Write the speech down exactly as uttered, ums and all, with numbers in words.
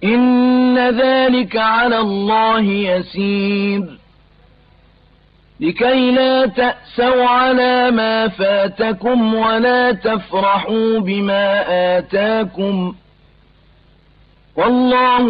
إن ذلك على الله يسير لكي لا تأسوا على ما فاتكم ولا تفرحوا بما آتاكم والله